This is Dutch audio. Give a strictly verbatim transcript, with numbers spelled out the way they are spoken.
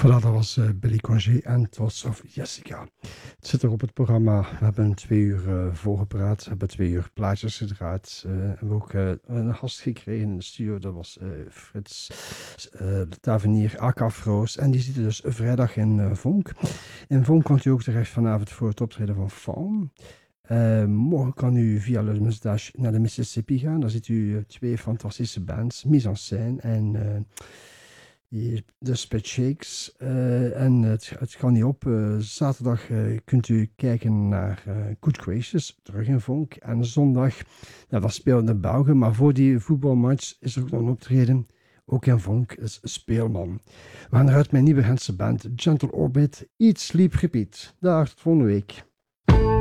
Voilà, dat was uh, Billy Congé en Thoughts of Jessica. Het zit er op het programma. We hebben twee uur uh, voorgepraat. We hebben twee uur plaatjes gedraaid. Uh, we hebben ook uh, een gast gekregen in de studio. Dat was uh, Frits uh, Tavernier, aka Froos. En die zit dus vrijdag in uh, Vonk. In Vonk komt u ook terecht vanavond voor het optreden van Fawn. Uh, morgen kan u via Le Moustache naar de Mississippi gaan. Daar ziet u uh, twee fantastische bands, mise en scène en... Uh, de Spit Shakes. Uh, en het, het gaat niet op. Uh, zaterdag uh, kunt u kijken naar uh, Good Gracious, terug in Vonk. En zondag, nou, dat spelen de Belgen. Maar voor die voetbalmatch is er ook nog een optreden. Ook in Vonk is Speelman. We gaan eruit met een nieuwe Gentse band, Gentle Orbit, Eat, Sleep, Repeat. Dag, tot volgende week.